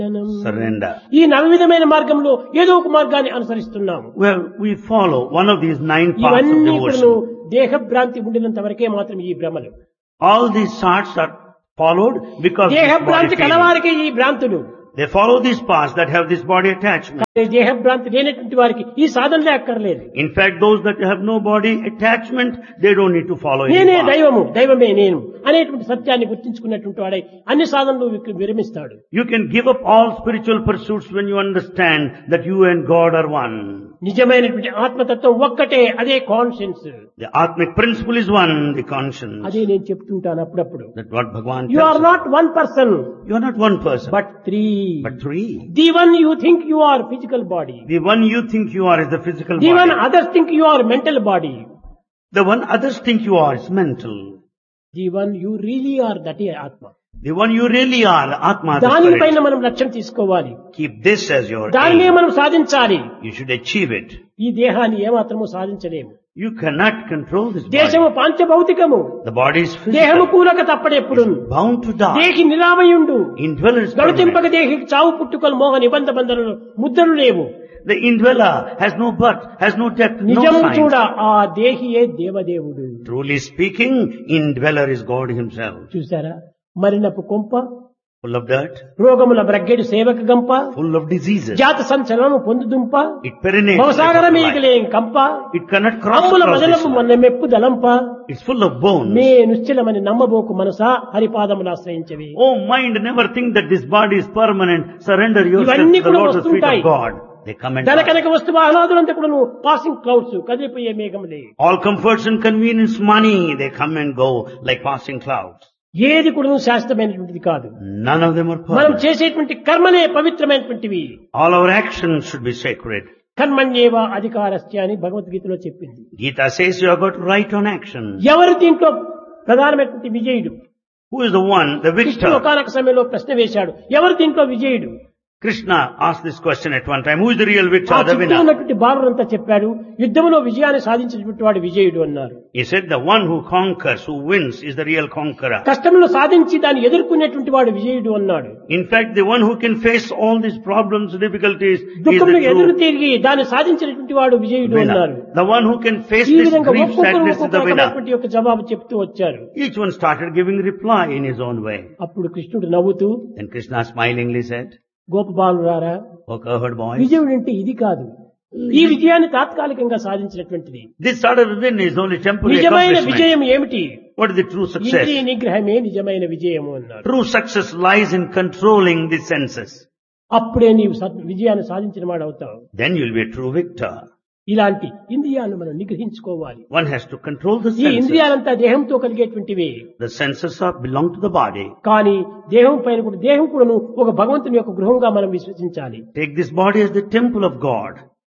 surrender. ఈ నవవిధమైన మార్గంలో ఏదో ఒక మార్గాన్ని అనుసరిస్తున్నాము. Well, we follow one of these 9 paths of ఇవన్నీ కూడాను devotion. దేహభ్రాంతి ఉండినంత వరకే మాత్రం ఈ భ్రమలు. All these charts are followed because this body దేహభ్రాంతి feeling. కలవారికి ఈ భ్రాంతులు. They follow these paths that have this body attachment. కానీ దేహభ్రాంతి లేనటువంటి వారికి ఈ సాధనలే అక్కర్లేదు. In fact, those that have no body attachment, they don't need to follow any నేనే path. దైవము, దైవమే నేను అనేటువంటి సత్యాన్ని గుర్తించుకున్నటువంటి వాడై అన్ని సాధనలు విరమిస్తాడు. You can give up all spiritual pursuits when you understand that you and God are one. నిజమైనటువంటి ఆత్మతత్వం ఒక్కటే, అదే conscience. The Atmic principle is one, the conscience. అదే నేను చెప్తుంటాను అప్పుడప్పుడు. That's what Bhagavan you are tells us. Not one person You are not one person, but three. but 3. The one you think you are physical body. The one you think you are is the physical the one body. Others think you are mental body. The one others think you are is mental. The one you really are that ఏ ఆత్మ. The one you really are, Atma, the దానిపైన spirit. మనం లక్ష్యం తీసుకోవాలి. Keep this as your దానినే aim. మనం సాధించాలి. You should achieve it. ఈ దేహాన్ని ఏమాత్రము సాధించలేము. You cannot control this దేశము body. పాంచభౌతికము, The body is దేహము physical. కూలక తప్పడెప్పుడు. Bound to die. దేహి నిరామయుండు, Indweller is గడుతింపక permanent. దేహికి చావు పుట్టుకలు మోహ నిబంధ బంధనలు ముద్రలు లేవు. The indweller has no birth, has no death, no నిజము చూడ signs. ఆ దేహియే దేవదేవుడు. Truly speaking, indweller is God himself. చూసారా, మరినపు కొంప, Full of dirt, రోగముల బ్రగ్గెడు సేవక గంప, full of diseases. జాత సంచలనము పొందుదుంప, It perinates. భవసాగర like a మీగలేం కంప, It cannot cross అమ్ముల across this మదలపు one. మన మెప్పు దలంప, It's full of bones. May నిశ్చలమని నమ్మబోకు Manasa హరిపాదములు ఆశ్రయించవి. Oh mind, never think that this body is permanent. Surrender yourself ఇవన్నీ to the కూడా lotus feet వస్తుంటాయి. of God. They come and ధనకనక వస్తువు ఆహ్లాదులంతా కూడా passing clouds, కదిలిపోయే మేఘములే. all comforts and convenience, money, they come and go like passing clouds. ఏది కూడా శాశ్వతమైనటువంటిది కాదు. None of them are మనం permanent. చేసేటువంటి కర్మనే పవిత్రమైనటువంటివి. All our actions should be sacred. కర్మణ్యేవ అధికారస్య అని భగవద్గీతలో చెప్పింది. Gita says you have got right on action. ఎవరు దీంట్లో ప్రధానమైనటువంటి విజయుడు? Who is the one, the కృష్ణుడు victor? ఒకానొక సమయంలో ప్రశ్న వేశాడు, ఎవరు దీంట్లో విజయుడు? Krishna asked this question at one time. Who is the real ఆ victor, the చుట్టూ winner? ఉన్నటువంటి బాలురంతా చెప్పాడు, యుద్ధంలో విజయాన్ని సాధించినటువంటి వాడు విజయుడు అన్నారు. He said the one who conquers, who wins, is the real conqueror. కష్టంలో సాధించి దాన్ని ఎదుర్కొనేటువంటి వాడు విజయుడు అన్నాడు. In fact, the one who can face all these problems, difficulties, is దుఃఖంలో the ఎదురు true తిరిగి దాన్ని సాధించినటువంటి వాడు విజయుడు అన్నారు. winner. The one who can face ఈ this విధంగా grief, ఒక్కొక్కరు sadness is ఒక్కొక్క the winner. రకమైనటువంటి యొక్క జవాబు చెప్తూ వచ్చారు. Each one started giving reply in his own way. అప్పుడు కృష్ణుడు నవ్వుతూ, Then Krishna smilingly said, గోపబాలురారా, "O cowherd boys, విజయుడు అంటే ఇది కాదు, ఈ విజయాన్ని తాత్కాలికంగా సాధించినటువంటిది. this sort of win is only temporary నిజమైన accomplishment. విజయం ఏమిటి? What is the true ఇంద్రియ success? నిగ్రహమే నిజమైన విజయము అన్నారు. True success lies in controlling the senses. అప్పుడే నీవు విజయాన్ని సాధించిన వాడు అవుతావు. Then you'll be a true victor. ఇలాంటి ఇంద్రియాలను మనం నిగ్రహించుకోవాలి. One has to control the ఈ senses. ఇంద్రియాలంతా దేహంతో కలిగేటువంటివి. The senses belong to the body. కానీ దేహం పైన కూడా దేహం కూడాను ఒక భగవంతుని యొక్క గృహంగా మనం విశ్వసించాలి. Take this body as the temple of God.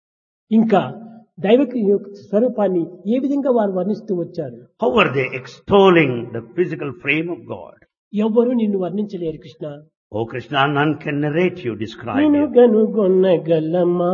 ఇంకా దైవిక యొక్క స్వరూపాన్ని ఏ విధంగా వారు వర్ణిస్తూ వచ్చారు? How are they extolling the physical frame of God? ఎవ్వరూ నిన్ను వర్ణించలేరు Krishna. Oh Krishna, none can narrate you, describe నిన్ను you. గనుగొన్నగలమా,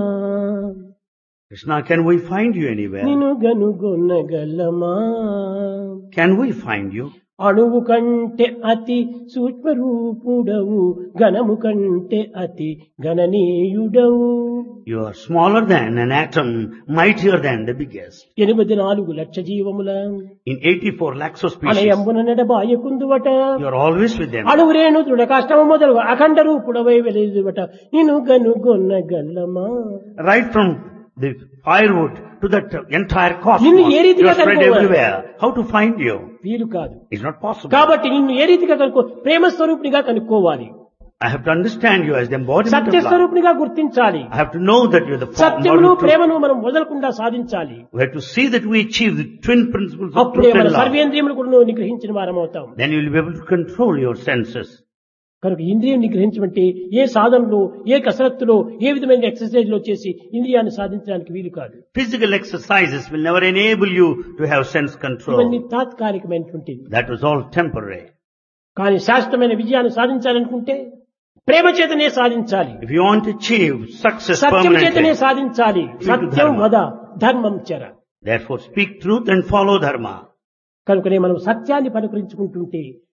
Krishna, can we find you anywhere? నిన్ను గనుగొన్నగలమా, Can we find you? అణువు కంటే అతి సూక్ష్మరూపుడవు, ఘనము కంటే అతి గణనీయుడవు. You are smaller than an atom, mightier than the biggest. 84 lakh జీవముల In 84 lakhs of species, అలయంబున నెడబాయకుందువట, you are always with them. అణువు రేణు దృఢ కాష్టము మొదలు అఖండ రూపుడవై వెలుదువట, నిన్ను గనుగొన్నగలమా. Right from the firewood to that entire cosmos, నిన్ను ఏ you రీతిగా are spread కనుక్కోవాలి? everywhere. How to find you? వీలు కాదు. It's not possible. కాబట్టి నిన్ను ఏ రీతిగా కనుక్కో, ప్రేమ స్వరూపునిగా కనుక్కోవాలి. I have to understand you as the embodiment Satya of love. స్వరూపునిగా గుర్తించాలి. I have to know that you are the సత్యమును embodiment of truth. ప్రేమను మనం వదలకుండా సాధించాలి. We have to see that we achieve the twin principles of అప్పుడే truth మన and love. సర్వేంద్రియములు కూడా నిగ్రహించిన వారం అవుతాం. Then you will be able to control your senses. కనుక ఇంద్రియం నిగ్రహించమంటే ఏ సాధనలో, ఏ కసరత్తులో, ఏ విధమైన ఎక్సర్సైజ్ లో చేసి ఇంద్రియాన్ని సాధించడానికి వీలు కాదు. Physical exercises will never enable you to have sense ఇవన్నీ control. తాత్కాలికమైనటువంటిది. That was all temporary. కానీ శాశ్వతమైన విజయాన్ని సాధించాలనుకుంటే ప్రేమ చేతనే సాధించాలి. If you want to achieve success సత్యం చేతనే permanently, సాధించాలి. సత్యం ధర్మ. వద ధర్మం చర. therefore speak truth and follow dharma. కనుకనే మనం సత్యాన్ని పలుకరించుకుంటుంటే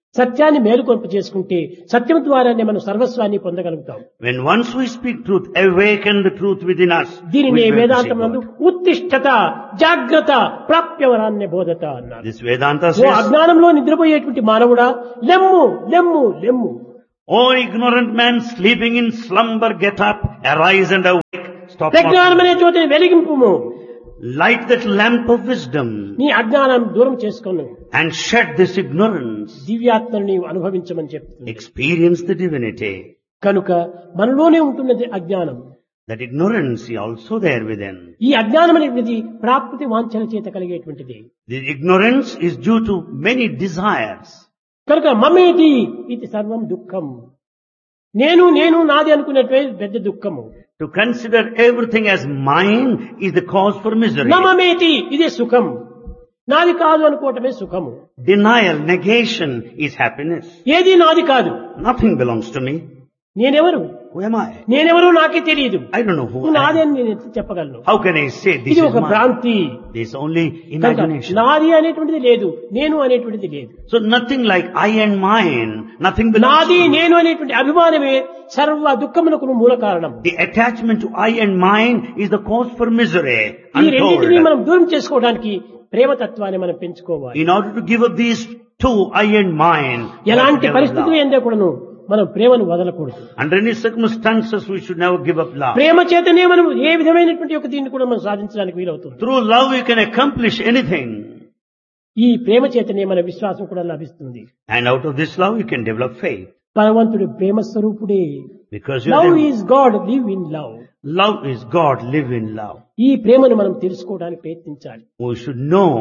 సత్యాన్ని మేలుకొల్పు చేసుకుంటే సత్యం ద్వారానే మనం సర్వస్వాన్ని పొందగలుగుతాం. When once we speak truth, awaken the truth within us. దీనిని which we have to Vedantam seek నందు God. ఉత్తిష్ఠత జాగ్రత్త ప్రాప్యవరాన్య బోధత అన్నారు. This Vedanta ఓ says, అజ్ఞానంలో నిద్రపోయేటువంటి మానవుడా లెమ్ము లెమ్ము లెమ్ము. "O ignorant man sleeping in slumber, get up, arise and awake. Stop ప్రజ్ఞానం not. అనే జ్యోతిని వెలిగింపుము. Light that lamp of wisdom నీ అజ్ఞానం దూరం చేసుకొను. and shed this ignorance. దివ్యాత్మను నీవు అనుభవించమని చెప్తుంది. Experience the divinity." కనుక మనలోనే ఉంటున్నది అజ్ఞానం. That ignorance is also there within. ఈ అజ్ఞానం అనేది ప్రాప్తి వాంఛన చేత కలిగేటువంటిది. The ignorance is due to many desires. కనుక మమేది ఇది సర్వం దుఃఖం. నేను నేను నాది అనుకునేటువంటి పెద్ద దుఃఖము. To consider everything as mine is the cause for misery. నమమేతి ఇదే సుఖం. నాది కాదు అనుకోవటమే సుఖము. Denial, negation is happiness. ఏది నాది కాదు. Nothing belongs to me. నేనెవరు? Who am I? నేనెవరు నాకే తెలియదు. I don't know who నువ్వు I నాదే am. అని నేను ఎట్లా చెప్పగలను? How can I say this ఇది is ఒక mine? భ్రాంతి. This is only కనుక imagination. నాది అనేటువంటిది లేదు, నేను అనేటువంటిది లేదు. So nothing like I and mine, nothing belongs నాది to me. నేను అనేటువంటి అభిమానమే సర్వ దుఃఖమునకు మూల కారణం. The attachment to I and mine is the cause for misery. ఈ రెండింటినీ Untold. మనం దూరం చేసుకోవడానికి ప్రేమతత్వాన్ని మనం పెంచుకోవాలి. In order to give up these two, I and mine, ఎలాంటి we have to పరిస్థితులు love. ఏందో కూడాను మనం ప్రేమను వదలకూడదు. Under any circumstances, we should never give up love. ప్రేమ చేతనే మనం ఏ విధమైనటువంటి ఒక దీన్ని కూడా మనం సాధించడానికి వీలవుతుంది. Through love, you can accomplish anything. ఈ ప్రేమ చేతనే మన విశ్వాసం కూడా లభిస్తుంది. And out of this love, you can develop faith. భగవంతుడు ప్రేమ స్వరూపుడే. Because you love are is God, live in love. love is God, live in love. ఈ ప్రేమను మనం తెలుసుకోవడానికి ప్రయత్నించాలి. We should know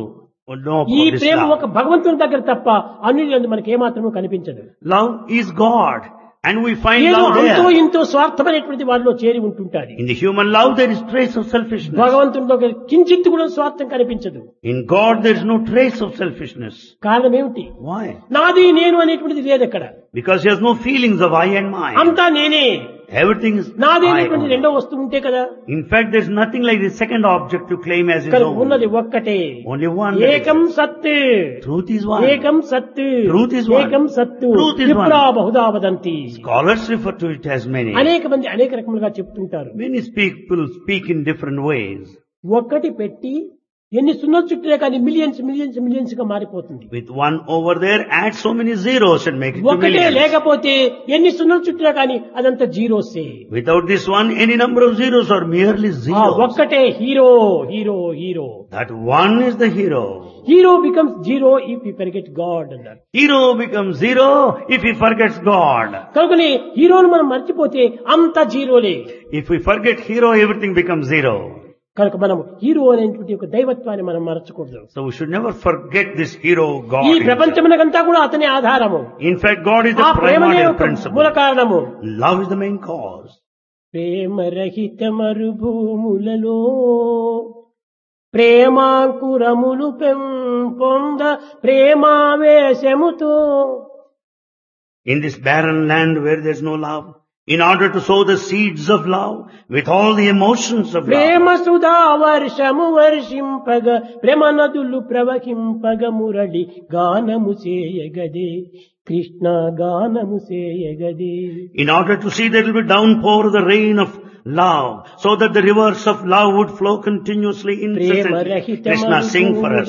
ఈ about this ప్రేమ love. ఒక భగవంతుని దగ్గర తప్ప అన్యులందు మనకి ఏమాత్రమూ కనిపించదు. Love is God. And we find ఏదో love అంతో there. ఇంతో స్వార్థమైనటువంటి వారిలో చేరి ఉంటుంటారు. In the human love, there is trace of selfishness. భగవంతుని దగ్గర కించిత్తు కూడా స్వార్థం కనిపించదు. In God, there is no trace of selfishness. కారణం ఏమిటి? Why? నాది నేను అనేటువంటిది లేదు అక్కడ. Because he has no feelings of I and mine. అంతా నేనే. Everything is నాది I అనేటువంటి only. రెండో వస్తువు ఉంటే కదా. In fact, there is nothing like the second object to claim as his కనుక own. ఉన్నది ఒక్కటే. Only one. that ఏకం exists. సత్. Truth is one. ఏకం సత్. Truth is one. ఏకం సత్తు. Truth is one. విప్రా Bahuda వదంతి. Scholars refer to it as many. అనేక మంది అనేక రకములుగా చెప్తుంటారు. Many people speak in different ways. ఒక్కటి పెట్టి ఎన్ని సున్నలు చుట్టినా కానీ మిలియన్స్ మిలియన్స్ మిలియన్స్ గా మారిపోతుంది. With one over there, add so many zeros and make it to ఒకటే millions. లేకపోతే ఎన్ని సున్నలు చుట్టినా కానీ అదంతా జీరోసే. Without this one, any number of zeros are merely ఆ zeros. ఒక్కటే hero hero hero. That one is the hero. Hero becomes zero if you forget God అన్నారు. Hero becomes zero if he forgets God. కనుకని హీరోను మనం మర్చిపోతే అంతా జీరోలే. If we forget hero, everything becomes zero. కనుక మనం hero అనేటువంటి ఒక దైవత్వాన్ని మనం మరచకూడదు. So we should never forget this hero, God. ఈ ప్రపంచమునకంతా కూడా అతనే ఆధారము. In fact, God is ఆ the ప్రేమనే primary ఒక principle. మూల కారణము. Love is the main cause. ప్రేమ రహిత మరుభూములలో ప్రేమాంకురములు పెంపొంద ప్రేమావేశముతో. In this barren land where there is no love, in order to sow the seeds of love with all the emotions of Prema love, Sudha వర్షము వర్షింపగ ప్రేమ నదులు ప్రవహింపగ మురళి గానము చేయగదే కృష్ణ గానము చేయగదే. in order to see there will be downpour of the rain of love, so that the rivers of love would flow continuously Prema incessantly. రహిత Krishna, sing for us.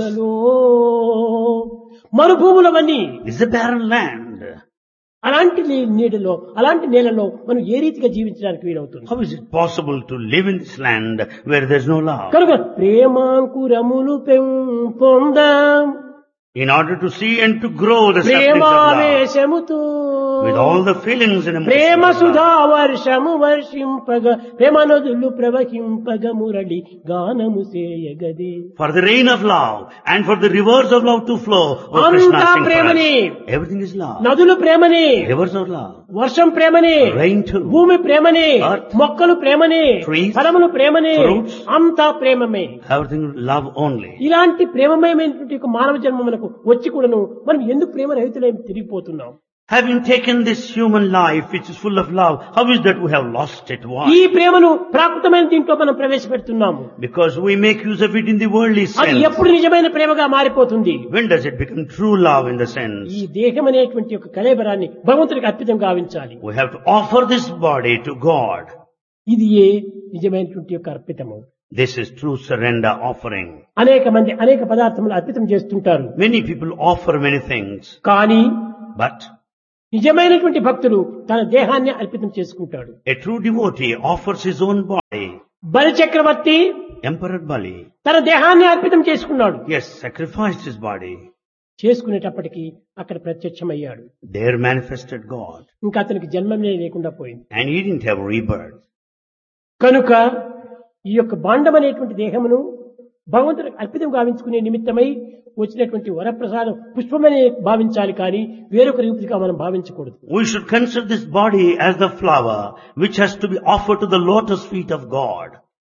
మరుభూములవన్నీ This is a barren land. అలాంటి నీడలో అలాంటి నేలలో మనం ఏ రీతిగా జీవించడానికి వీలవుతుంది? How is it possible to live in this land where there is no love? కనుక ప్రేమాంకురములు పెంపొంద In order to see and to grow the saplings of love, ప్రేమావేశముతో with all the feelings and Prema emotions of Sudha love. వర్షము వర్షింపగ ప్రేమ నదులు ప్రవహింపగ మురళి గానము చేయగదే. For the rain of love and for the rivers of love to flow, oh Krishna, అంతా sing for ప్రేమనే. us. Everything is love. నదులు ప్రేమనే, Rivers of love. వర్షం ప్రేమనే, Rain too. భూమి ప్రేమనే, Earth. మొక్కలు ప్రేమనే, Trees. ఫలములు ప్రేమనే, Fruits. అంతా ప్రేమమే. Everything love only. ఇలాంటి ప్రేమమయమైనటువంటి ఒక మానవ జన్మ మనకు వచ్చి కూడాను మనం ఎందుకు ప్రేమ రహితులై తిరిగిపోతున్నాం? Having taken this human life which is full of love, how is that we have lost it? Why? ఈ ప్రేమను ప్రాకృతమైన దీంట్లో మనం ప్రవేశపెడుతున్నాము. Because we make use of it in the worldly అది sense. ఎప్పుడు నిజమైన ప్రేమగా మారిపోతుంది? When does it become true love in the sense? ఈ దేహం అనేటువంటి ఒక కళేబరాన్ని భగవంతుడికి అర్పితం గావించాలి. We have to offer this body to God. ఇది ఏ నిజమైనటువంటి యొక్క అర్పితము. This is true surrender offering. అనేక మంది అనేక పదార్థములు అర్పితం చేస్తుంటారు. Many people offer many things, కానీ but నిజమైనటువంటి భక్తుడు తన దేహాన్ని అర్పితం చేసుకుంటాడు. a true devotee offers his own body. బలి చక్రవర్తి Emperor Bali, తన దేహాన్ని అర్పితం చేసుకున్నాడు. yes, sacrificed his body. చేసుకునేటప్పటికి అక్కడ ప్రత్యక్షమయ్యాడు. There manifested God. ఇంకా అతనికి జన్మమే లేకుండా పోయింది. And he didn't have rebirth. కనుక ఈ యొక్క బాండం అనేటువంటి దేహమును భగవంతుడికి అర్పితం గావించుకునే నిమిత్తమై వచ్చినటువంటి వరప్రసాదం పుష్పమనే భావించాలి కానీ వేరొక రీతిగా మనం భావించకూడదు. We should consider this body as the flower which has to be offered to the lotus feet of God.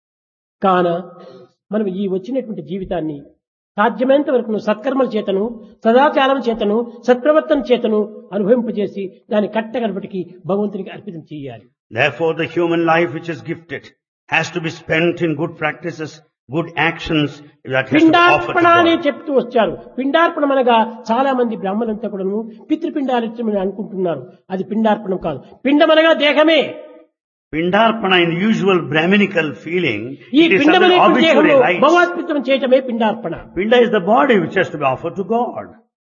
కాన మనం ఈ వచ్చినటువంటి జీవితాన్ని సాధ్యమైనంత వరకు సత్కర్మల చేతను సదాచారం చేతను సత్ప్రవర్తన చేతను అనుభవింపజేసి దాన్ని కట్టగలపటికి భగవంతునికి అర్పితం చేయాలి. Therefore the human life which is gifted has to be spent in good practices, good actions that has to be offered to పిండార్పణ అని God. చెప్తూ వచ్చారు. పిండార్పణం అనగా చాలా మంది బ్రాహ్మణులంతా కూడాను పితృపిండార్పణ అనుకుంటున్నారు. అది పిండార్పణం కాదు. పిండం అనగా దేహమే. Pindarpana in the usual Brahminical feeling, ఈ it is పిండం some అనేటువంటి arbitrary దేహంలో rites. భగవద్గీతం చేయటమే పిండార్పణ. Pinda is the body which has to be offered to God.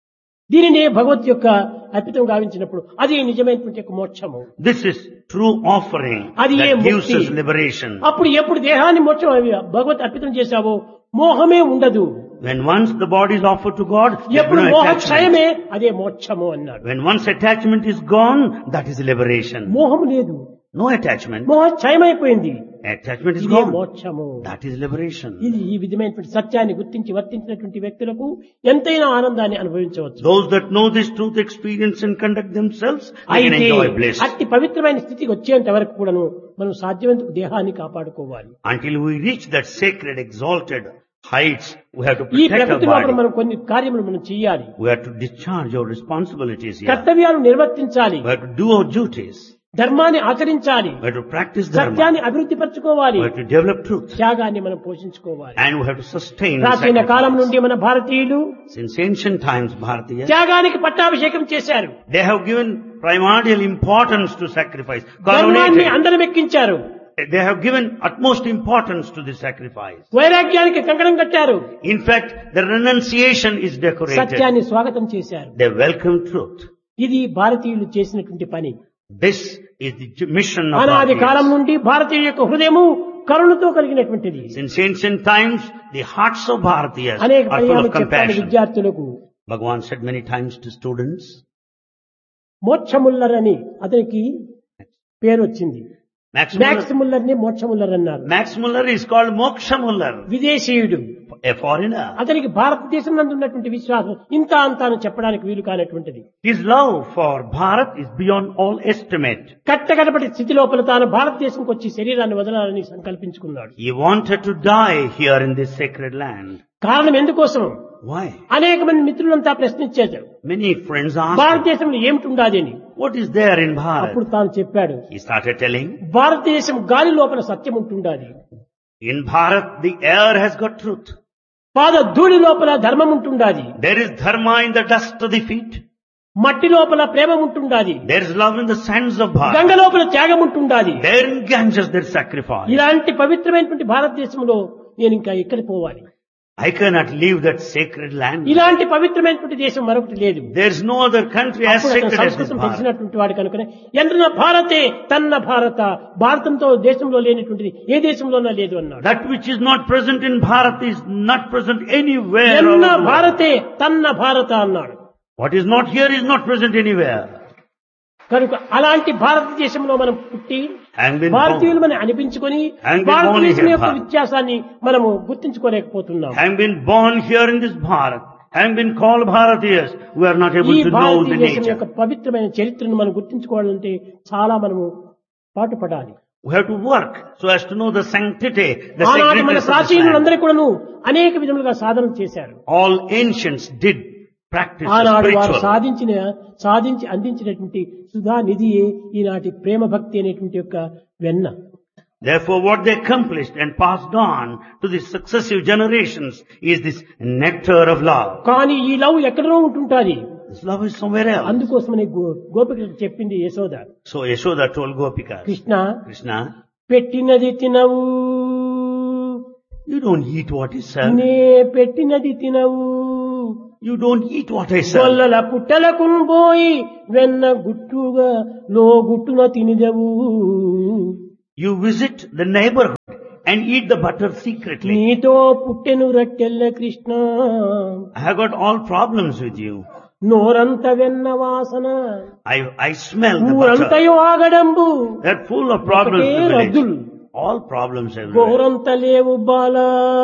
దీనినే భగవత్ యొక్క అర్పితం గావించినప్పుడు అది నిజమైనటువంటి యొక్క మోక్షము. This is true offering అది ఏ that gives ముక్తి. us liberation. అప్పుడు ఎప్పుడు దేహాన్ని మోక్షం భగవత్ అర్పితం చేశావో మోహమే ఉండదు. When once the body is offered to God, there is ఎప్పుడు no మోహ attachment. క్షయమే అదే మోక్షము అన్నాడు. When once attachment is gone, that is liberation. మోహం లేదు, No attachment. మోహ క్షయమైపోయింది. Attachment is ఇదే gone. మోక్షము. That is liberation. ఇది ఈ విధమైనటువంటి సత్యాన్ని గుర్తించి వర్తించినటువంటి వ్యక్తులకు ఎంతైనా ఆనందాన్ని అనుభవించవచ్చు. Those that know this truth, experience and conduct themselves, they can అయితే enjoy bliss. అట్టి పవిత్రమైన స్థితికి వచ్చేంత వరకు కూడాను మనం సాధ్యమైనంత దేహాన్ని కాపాడుకోవాలి. Until we reach that sacred, exalted heights, we have to ఈ protect our ప్రకృతి లోపల body. మనం కొన్ని కార్యములు మనం చేయాలి. We have to discharge our responsibilities here. కర్తవ్యాలు నిర్వర్తించాలి. We have to do our duties. ధర్మాన్ని ఆచరించాలి. We have to practice dharma. సత్యాన్ని అభివృద్ధి పరచుకోవాలి. We have to develop truth. త్యాగాన్ని మనం పోషించుకోవాలి. And we have to sustain ప్రాచీన కాలం sacrifice. నుండి మన భారతీయులు Since ancient times, Bharatiya, త్యాగానికి పట్టాభిషేకం చేశారు. they have given primordial importance to sacrifice. ధర్మాన్ని Coronated. అందరం ఎక్కించారు. They have given utmost importance to this sacrifice. వైరాగ్యానికి కంకణం కట్టారు. In fact, the renunciation is decorated. సత్యాన్ని స్వాగతం చేశారు. They welcome truth. ఇది భారతీయులు చేసినటువంటి పని. This is the mission of అనాది కాలం Bharatiya. నుండి భారతీయుల యొక్క హృదయము కరుణతో కలిగినటువంటిది. Since ancient times, the hearts of Bharatiyas అనేక are full పర్యాలు of చెప్పాలి compassion. విద్యార్థులకు. Bhagavan said many times to students, మోక్షముల్లర్ అని అతనికి పేరు వచ్చింది. Max మ్యాక్స్ Muller, ముల్లర్ ని మోక్షముల్లర్ అన్నారు. Max Muller is called Moksha Muller, విదేశీయుడు. a foreigner. అతనికి భారతదేశం నందు ఉన్నటువంటి విశ్వాసం ఇంత అంతా అని చెప్పడానికి వీలు కానటువంటిది. His love for Bharat is beyond all estimate. కట్టగడపటి స్థితి లోపల తాను భారతదేశంకి వచ్చి శరీరాన్ని వదలాలని సంకల్పించుకున్నాడు. He wanted to die here in this sacred land. కారణం ఎందుకోసం? Why? అనేక మంది మిత్రులంతా ప్రశ్నించారు, Many friends asked him, భారతదేశంలో ఏమిటి ఉండాలి అని. what is there in అప్పుడు Bharat? తాను చెప్పాడు, He started telling, భారతదేశం గాలి లోపల సత్యం ఉంటుండాలి, in Bharat the air has got truth. పాద ధూళి లోపల ధర్మం ఉంటుండాలి, There is dharma in the dust of the feet. మట్టి లోపల ప్రేమ ఉంటుండాలి, There is love in the sands of Ganga Bharat. లోపల త్యాగం ఉంటుండాలి. There in Ganges there is sacrifice. ఇలాంటి పవిత్రమైనటువంటి భారతదేశంలో నేను ఇంకా ఎక్కడ పోవాలి? I cannot leave that sacred land. ఇలాంటి పవిత్రమైనటువంటి దేశం మరొకటి లేదు. There is no other country as అప్పుడు అతను sacred as this సంస్కృతం Bharat. తెలిసినటువంటి వాడు కనుకనే ఎంతన భారతే తన్న భారత, భారతంతో దేశంలో లేనటువంటిది ఏ దేశంలోనా లేదు అన్నాడు. That which is not present in Bharat is not present anywhere. all ఎన్న over the world. భారతే తన్న భారత అన్నాడు. What is not here is not present anywhere. కనుక అలాంటి భారతదేశంలో మనం పుట్టి Having been భారతీయులు born, మనం అనిపించుకొని And been భారతదేశం born here, యొక్క Bharat. వ్యత్యాసాన్ని మనము గుర్తించుకోలేకపోతున్నాం. having been born here in this Bharat, having been called Bharatiyas, we are not able ఈ to know the భారతదేశం యొక్క nature. పవిత్రమైన చరిత్రను మనం గుర్తించుకోవాలంటే చాలా మనము పాటుపడాలి. We have to work so as to know the sanctity, the ఆనాటి మన sacredness of this land. ప్రాచీనులందరూ కూడాను అనేక విధములుగా సాధనలు చేశారు. All ancients did practice ఆనాడు వారు spiritual. సాధించి అందించినటువంటి సుధా నిధియే ఈనాటి ప్రేమ భక్తి అనేటువంటి యొక్క వెన్న. Therefore, what they accomplished and passed on to the successive generations is this nectar of love. కానీ ఈ లవ్ ఎక్కడో ఉంటుంటాది. This love is somewhere else. అందుకోసమని గోపికలకు చెప్పింది Yashoda. So Yashoda told Gopika, Krishna Krishna, పెట్టినది తినవు, you don't eat what is served. నే పెట్టినది తినవు, You don't eat what I serve. గొల్లల పుట్టలకు పోయి వెన్న గుట్టుగా లో గుట్టున తినిదవు. You visit the neighborhood and eat the butter secretly. నీతో పుట్టెను రట్టెల్ల Krishna, I have got all problems with you. నోరంత వెన్న వాసన, I smell the butter. ఊరంతయు ఆగడంబు, They're full of problems in ఒకటే the village. రద్దులు, All problems everywhere. గోరంత లేవు బాల,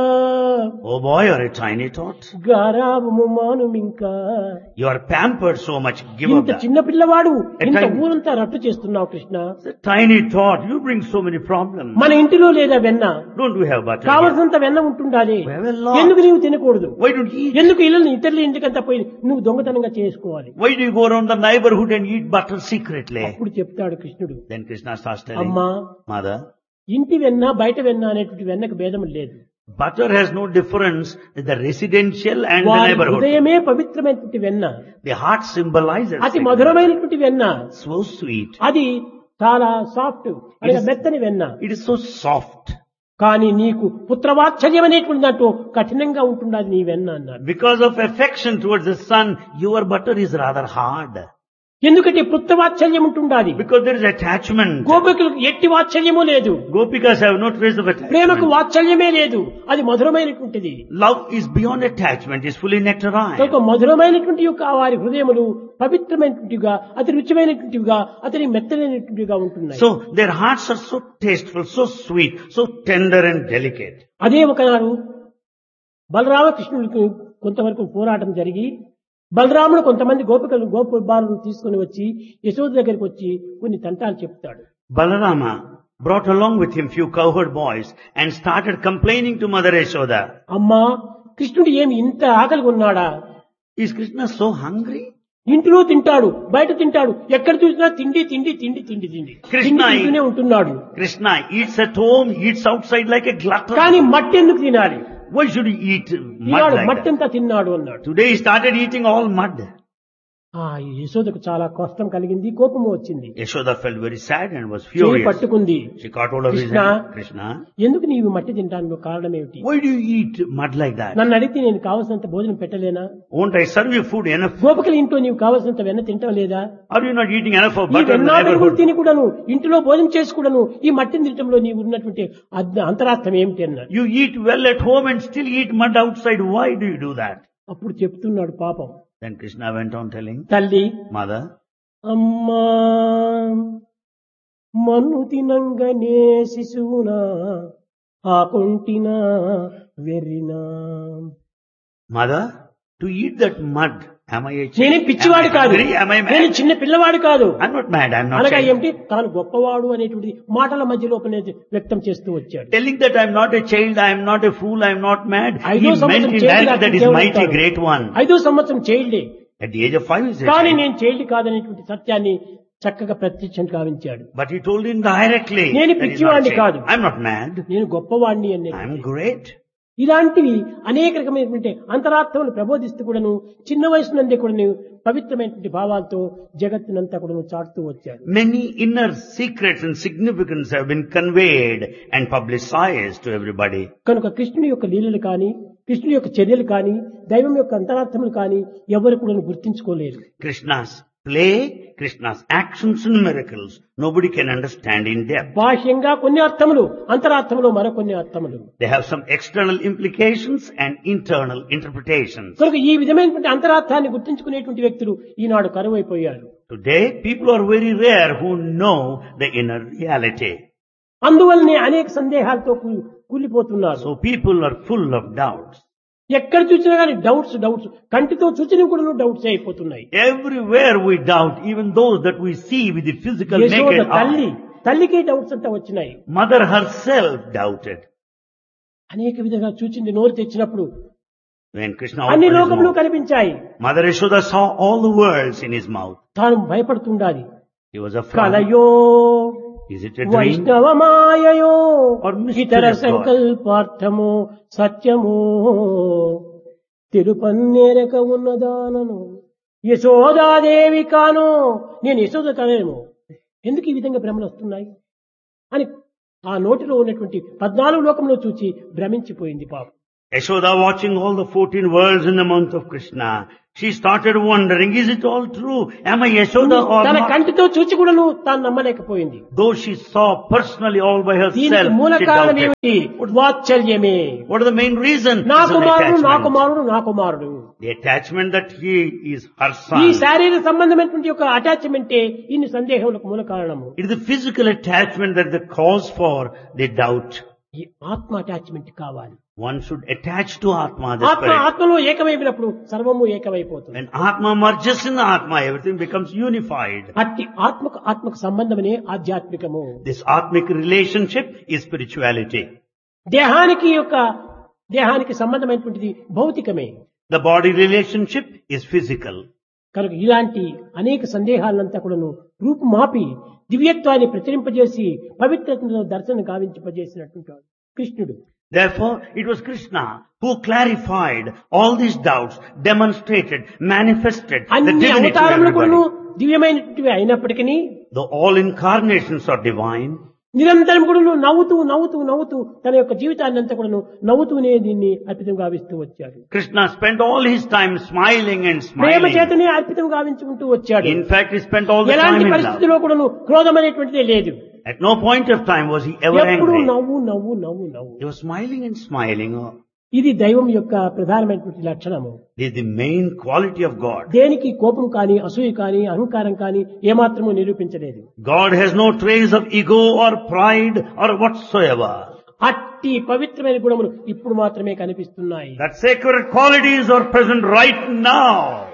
Oh boy, you're a tiny tot. గారాబము మానుమింకా. You are pampered so much. Give up ఇంత that. చిన్న పిల్లవాడు ఇంత time- ఊరంతా రట్టు చేస్తున్నావు Krishna. It's a tiny tot. You bring so many problems. మన ఇంటిలో లేదా వెన్న, Don't we have butter? here? కావలసినంత వెన్న ఉంటుండాలి. We have a lot. ఎందుకు నీవు తినకూడదు? Why don't you eat? ఎందుకు ఇతరుల ఇంటికంతా పోయి నువ్వు దొంగతనంగా చేసుకోవాలి? Why do you go around the neighborhood and eat butter secretly? అప్పుడు చెప్తాడు కృష్ణుడు, Then Krishna starts telling, అమ్మా, Mother, ఇంటి వెన్న బయట వెన్న అనేటువంటి వెన్నకు భేదం లేదు. butter has no difference in the residential and the వారి neighborhood. హృదయమే పవిత్రమైనటువంటి వెన్న, The heart symbolizes అతి it. మధురమైనటువంటి వెన్న, So sweet. అది చాలా సాఫ్ట్, అనగా మెత్తని వెన్న. It is so soft. కానీ నీకు పుత్రవాత్సల్యం అనేటువంటి దాంట్లో కఠినంగా ఉంటున్నది నీ వెన్న అన్నారు. Because of affection towards the son, your butter is rather hard. ఎందుకంటే పుత్రవాత్సల్యం ఉంటుండాలి. Because there is attachment. గోపికలకు ఎట్టి వాత్సల్యము లేదు, Gopikas have no trace of ప్రేమకు attachment. వాత్సల్యమే లేదు, అది మధురమైనటువంటిది. Love is beyond attachment, is fully nectarine. కనుక మధురమైనటువంటి యొక్క వారి హృదయములు పవిత్రమైనటువంటివిగా, అతి రుచిమైనటువంటివిగా, అతని మెత్తనైనటువంటివిగా ఉంటున్నాయి. So their hearts are so tasteful, so sweet, so tender and delicate. అదే ఒకనాడు బలరామకృష్ణుడికి కొంతవరకు పోరాటం జరిగి, బలరాముడు కొంతమంది గోప బాలను తీసుకుని వచ్చి యశోద దగ్గరికి వచ్చి కొన్ని తంటాలు చెప్తాడు. Balarama brought along with him few cowherd boys and started complaining to Mother Yashoda. అమ్మా, కృష్ణుడు ఏమి ఇంత ఆకలిగా ఉన్నాడా? Is Krishna so hungry? ఇంటిలో తింటాడు, బయట తింటాడు, ఎక్కడ చూసినా తిండి తిండి తిండి తిండి తిండి కృష్ణ తింటూనే ఉంటున్నాడు. Krishna eats at home, eats outside like a glutton. కానీ మట్టి ఎందుకు తినాలి? Why should he eat mud Eenadu like మట్టి that? అంతా తిన్నాడు అన్నాడు. Today he started eating all mud. ఆ యశోదకు చాలా కష్టం కలిగింది, కోపము వచ్చింది, Yashoda felt very sad and was చేయి furious. పట్టుకుంది. She caught hold of his Krishna, hand. Krishna, ఎందుకు నీవు మట్టి తినడానికి కారణం ఏమిటి? why do you eat mud like that? నన్ను అడిగితే నేను కావలసినంత భోజనం పెట్టలేనా? Won't I serve you food enough? గోపికల ఇంట్లో నీవు కావలసినంత వెన్న తింటాం లేదా? Are you not eating enough of ఈ butter in the వెన్నాటలు neighborhood? తిని కూడాను, ఇంటిలో భోజనం చేసి కూడాను ఈ మట్టిని తినటంలో నీవు ఉన్నటువంటి అంతరార్థం ఏమిటి అన్నాడు. You eat well at home and still eat mud outside. Why do you do that? అప్పుడు చెప్తున్నాడు పాపం, Then Krishna went on telling, తల్లి, Mother, అమ్మా, మన్ను తినంగనే శిశువునా ఆకుంటినా వెర్రినా. Mother, to eat that mud, am I a child? నేనే పిచ్చివాడు కాదు, Am I నేను mad? చిన్న పిల్లవాడు కాదు. I'm not mad, I'm not అనగా child. ఏమిటి, తాను గొప్పవాడు అనేటువంటి మాటల మధ్యలో వ్యక్తం చేస్తూ వచ్చాడు. Telling that I'm not a child, I'm not a fool, I'm not mad. He ఐదో meant సంవత్సరం in child that is mighty great one. 5వ సంవత్సరం చైల్డే, At the age of 5 is a కానీ child. నేను చైల్డ్ కాదనేటువంటి సత్యాన్ని చక్కగా ప్రత్యక్షం కావించాడు. But he told him directly నేను that he's not పిచ్చివాడిని child. కాదు. I'm not mad, నేను గొప్పవాడిని అనే I'm great. ఇలాంటివి అనేక రకమైనటువంటి అంతరార్థములు ప్రబోధిస్తూ కూడాను చిన్న వయసు నుండి కూడా పవిత్రమైనటువంటి భావాలతో జగత్తునంతా కూడా చాటుతూ వచ్చాడు. Many inner secrets and significance have been conveyed and publicized to everybody. కనుక కృష్ణుని యొక్క లీలలు కానీ, కృష్ణుని యొక్క చర్యలు కానీ, దైవం యొక్క అంతరార్థములు కానీ ఎవరు కూడా గుర్తించుకోలేరు. Krishna's play, Krishna's actions and miracles, nobody can understand in depth. బాహ్యంగా కొన్ని అర్థములు, అంతరార్థములు మరికొన్ని అర్థములు. They have some external implications and internal interpretations. కనుక ఈ విధమైనటువంటి అంతరార్థాన్ని గుర్తించుకునేటువంటి వ్యక్తులు ఈనాడు కరువైపోయారు. Today, people are very rare who know the inner reality. అందువల్లనే అనేక సందేహాలతో కూలిపోతున్నారు. So people are full of doubts. ఎక్కడ చూసినా కానీ డౌట్స్ డౌట్స్, కంటితో చూసిన కూడా డౌట్స్ అయిపోతున్నాయి. Everywhere we doubt, even those that we see with the physical Yashoda naked తల్లి, eye. తల్లికే డౌట్స్ అంతా వచ్చినాయి. Mother herself doubted. అనేక విధంగా చూచింది, నోరు తెచ్చినప్పుడు When Krishna అన్ని opened his లోకములు mouth, కనిపించాయి. Mother Yashoda saw all the worlds in his mouth. తాను భయపడుతుండాలి. He was afraid. కలయో Is it a dream? వైష్ణవమాయయో Or mystery ఇతర of God? సంకల్పార్థమో సత్యమో తిరుపన్నేరక ఉన్నదానను యశోదాదేవి కాను నేను యశోద కానేమో ఎందుకు ఈ విధంగా భ్రమలు వస్తున్నాయి అని ఆ నోటిలో ఉన్నటువంటి 14 లోకంలో చూచి భ్రమించిపోయింది పాపం. Yashoda watching all the 14 worlds in the mouth of Krishna. She started wondering, is it all true? Am I Yashoda or తన not? కంటితో చూచి కూడాను తాను నమ్మలేకపోయింది. Though she saw personally all by దీనికి herself, మూల she కారణం doubted. ఏమిటి? వాత్సల్యమే. What is the main reason? నా It's an కుమారుడు నా attachment. కుమారుడు నా కుమారుడు. The attachment that he is her ఈ son. శారీరక సంబంధమైనటువంటి యొక్క అటాచ్మెంటే ఇన్ని సందేహములకు మూల కారణము. It is the physical attachment that is the cause for the doubt. ఈ ఆత్మ అటాచ్మెంట్ కావాలి. One should attach to Atma, the ఆత్మ spirit. ఆత్మలో ఏకమైనప్పుడు సర్వము ఏకమైపోతుంది. When Atma merges in the Atma, everything becomes unified. అట్టి ఆత్మకు సంబంధమనే ఆధ్యాత్మికము. This Atmic relationship is spirituality. దేహానికి సంబంధమైనటువంటిది భౌతికమే. The body relationship is physical. కనుక ఇలాంటి అనేక సందేహాలంతా కూడాను రూపుమాపి దివ్యత్వాన్ని ప్రచురింపజేసి పవిత్రతను దర్శనం గావింపజేసినటువంటి వాడు కృష్ణుడు. Therefore, it was Krishna who clarified all these doubts, demonstrated, manifested the అన్ని divinity to అవతారములు కూడాను everybody. దివ్యమైనటువంటివి అయినప్పటికీ Though all incarnations are divine, నిరంతరం కూడా నవ్వుతూ తన యొక్క జీవితాన్ని అంతా కూడా నవ్వుతూనే దీన్ని అర్పితం గావిస్తూ వచ్చాడు. Krishna spent all his time smiling and Prema smiling. చేతనే అర్పితం గావించుకుంటూ వచ్చాడు. In fact, he spent all the time ఎలాంటి in love. పరిస్థితిలో కూడా క్రోధం అనేటువంటిదే లేదు. At no point of time was he ever ఎప్పుడు angry. నవ్వు. He was smiling and smiling. ఇది దైవం యొక్క ప్రధానమైనటువంటి లక్షణము. This is the main quality of God. దేనికి కోపం కానీ అసూయ కానీ అహంకారం కానీ ఏమాత్రము నిరూపించలేదు. God has no trace of ego or pride or whatsoever. అట్టి పవిత్రమైన గుణములు ఇప్పుడు మాత్రమే కనిపిస్తున్నాయి. That sacred qualities are present right now.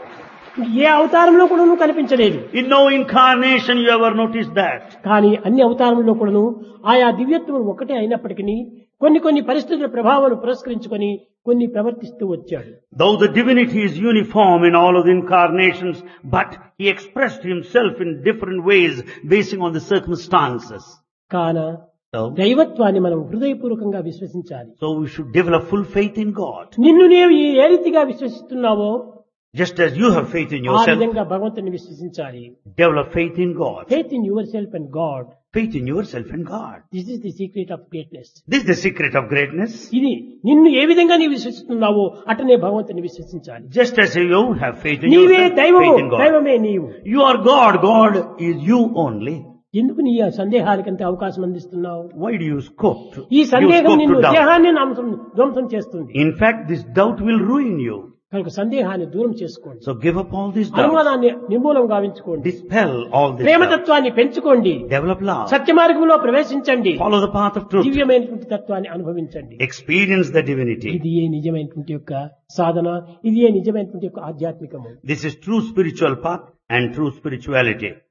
ఏ అవతారంలో కూడా కనిపించలేదు. In no incarnation you ever noticed that. కానీ అన్ని అవతారంలో కూడాను ఆయా దివ్యత్వం ఒకటే అయినప్పటికీ కొన్ని పరిస్థితుల ప్రభావాలను పురస్కరించుకొని కొన్ని ప్రవర్తిస్తూ వచ్చాడు. Though the divinity is uniform in all of the incarnations, but he expressed himself in different ways basing on the circumstances. కాన దైవత్వాన్ని మనం హృదయపూర్వకంగా విశ్వసించాలి. So we should develop full faith in God. నిన్ను నీవు ఏ రీతిగా విశ్వసిస్తున్నావో Just as you have faith in ఆ yourself, విధంగా భగవంతుని విశ్వసించాలి. develop faith in God. Faith in your self and God. Faith in yourself and God. This is the secret of greatness. This is the secret of greatness. ఇది నిన్ను ఏ విధంగా నీవు విశ్వసిస్తున్నావో అటనే భగవంతుని విశ్వసించాలి. Just as you have faith in నీవే yourself, దైవము, faith in God. దైవమే నీవు. You are God, God is you only. ఎందుకు నీ ఆ సందేహాలకంత అవకాశం అందిస్తున్నావు? Why do you scope to, ఈ you సందేహం scope నిన్ను to doubt? దేహాన్ని ధ్వంసం చేస్తుంది. In fact, this doubt will ruin you. కనుక సందేహాన్ని దూరం చేసుకోండి. So give up all these doubts. అనుమానాన్ని నిర్మూలం గావించుకోండి. Dispel all this doubt. ప్రేమతత్వాన్ని పెంచుకోండి. Develop love. సత్య మార్గంలో ప్రవేశించండి. Follow the path of truth. దివ్యమైనటువంటి తత్వాన్ని అనుభవించండి. Experience the divinity. ఇది ఏ నిజమైనటువంటి యొక్క సాధన, ఇది ఏ నిజమైనటువంటి యొక్క ఆధ్యాత్మికము. This is true spiritual path and true spirituality.